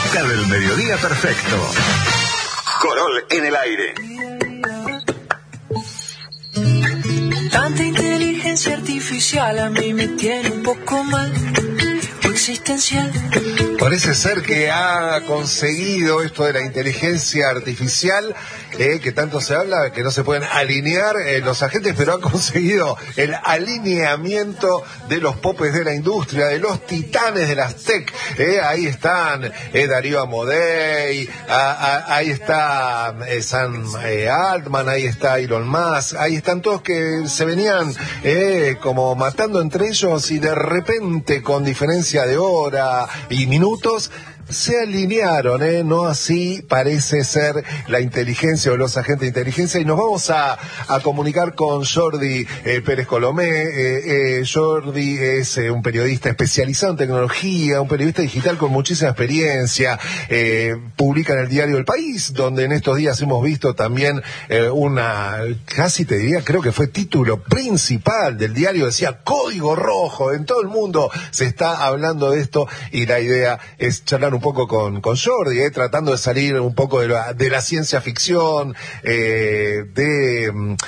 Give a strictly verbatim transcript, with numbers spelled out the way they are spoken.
busca del mediodía perfecto. Corol en el aire. Tanta inteligencia artificial a mí me tiene un poco mal, o existencial. Parece ser que ha conseguido esto de la inteligencia artificial, eh, que tanto se habla, que no se pueden alinear eh, los agentes, pero ha conseguido el alineamiento de los popes de la industria, de los titanes de las tech. Eh, ahí están eh, Darío Amodei, a, a, ahí está eh, Sam eh, Altman, ahí está Elon Musk, ahí están todos que se venían eh, como matando entre ellos y de repente, con diferencia de hora y minutos, se alinearon, ¿eh? No así parece ser la inteligencia o los agentes de inteligencia. Y nos vamos a, a comunicar con Jordi eh, Pérez Colomé. Eh, eh, Jordi es eh, un periodista especializado en tecnología, un periodista digital con muchísima experiencia. Eh, publica en el diario El País, donde en estos días hemos visto también eh, una, casi te diría, creo que fue título principal del diario, decía Código Rojo. En todo el mundo se está hablando de esto y la idea es charlar un un poco con, con Jordi, eh, tratando de salir un poco de la, de la ciencia ficción, eh, de